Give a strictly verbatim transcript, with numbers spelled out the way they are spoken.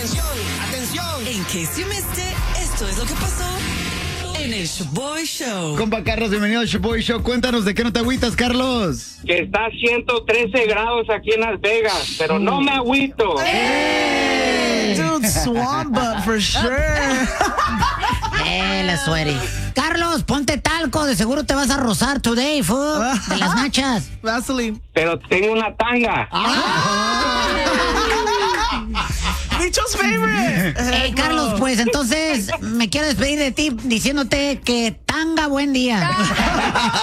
¡Atención! En case you missed it, esto es lo que pasó en el Shoboy Show. Compa Carlos, bienvenido al Shoboy Show. Cuéntanos de qué no te agüitas, Carlos. Que está a ciento trece grados aquí en Las Vegas, pero no me agüito. Hey, dude, swamp butt for sure. Eh, la sueri. Carlos, ponte talco, de seguro te vas a rozar today, fool, de las nachas. Vaseline. Pero tengo una tanga. Bicho's favorite. Eh, Carlos, pues entonces me quiero despedir de ti diciéndote que tanga buen día.